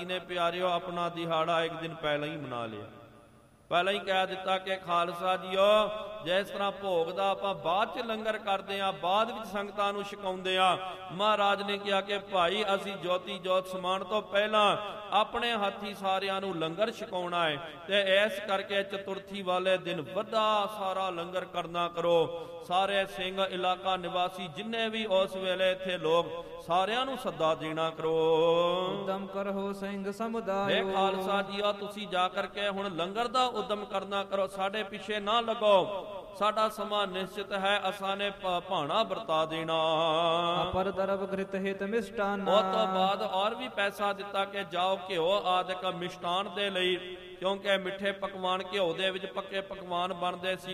ਨੇ ਪਿਆਰਿਓ ਆਪਣਾ ਦਿਹਾੜਾ ਇੱਕ ਦਿਨ ਪਹਿਲਾਂ ਹੀ ਮਨਾ ਲਿਆ। ਪਹਿਲਾਂ ਹੀ ਕਹਿ ਦਿੱਤਾ ਕਿ ਖਾਲਸਾ ਜੀਓ, ਜਿਸ ਤਰ੍ਹਾਂ ਭੋਗ ਦਾ ਆਪਾਂ ਬਾਅਦ 'ਚ ਲੰਗਰ ਕਰਦੇ ਹਾਂ, ਬਾਅਦ ਵਿੱਚ ਸੰਗਤਾਂ ਨੂੰ ਛਕਾਉਂਦੇ ਹਾਂ, ਮਹਾਰਾਜ ਨੇ ਕਿਹਾ ਕਿ ਭਾਈ ਅਸੀਂ ਜੋਤੀ ਜੋਤ ਸਮਾਉਣ ਤੋਂ ਪਹਿਲਾਂ ਆਪਣੇ ਹੱਥੀਂ ਸਾਰਿਆਂ ਨੂੰ ਲੰਗਰ ਛਕਾਉਣਾ ਹੈ। ਤੇ ਇਸ ਕਰਕੇ ਚਤੁਰਥੀ ਵਾਲੇ ਦਿਨ ਵੱਡਾ ਸਾਰਾ ਲੰਗਰ ਕਰਨਾ ਕਰੋ। ਸਾਰੇ ਸਿੰਘ ਇਲਾਕਾ ਨਿਵਾਸੀ ਜਿੰਨੇ ਵੀ ਉਸ ਵੇਲੇ ਇੱਥੇ ਲੋਕ, ਸਾਰਿਆਂ ਨੂੰ ਸੱਦਾ ਦੇਣਾ ਕਰੋ। ਉਦਮ ਕਰੋ ਸਿੰਘ ਸਮੁਦਾਇ। ਇਹ ਖਾਲਸਾ ਜੀਓ, ਤੁਸੀਂ ਜਾ ਕਰਕੇ ਹੁਣ ਲੰਗਰ ਦਾ ਉਦਮ ਕਰਨਾ ਕਰੋ, ਸਾਡੇ ਪਿੱਛੇ ਨਾ ਲੱਗੋ। ਸਾਡਾ ਸਮਾਂ ਨਿਸ਼ਚਿਤ ਹੈ, ਅਸਾਂ ਨੇ ਭਾਣਾ ਵਰਤਾ ਦੇਣਾ। ਅਪਰ ਦਰਬ ਘ੍ਰਿਤ ਹਿਤ ਮਿਸ਼ਟਾਨ। ਉਹ ਤੋਂ ਬਾਅਦ ਔਰ ਵੀ ਪੈਸਾ ਦਿੱਤਾ ਕਿ ਜਾਓ ਘਿਓ ਆਦਿਕ ਮਿਸ਼ਟਾਨ ਦੇ ਲਈ, ਕਿਉਂਕਿ ਮਿੱਠੇ ਪਕਵਾਨ ਘਿਓ ਦੇ ਵਿੱਚ ਪੱਕੇ ਪਕਵਾਨ ਬਣਦੇ ਸੀ।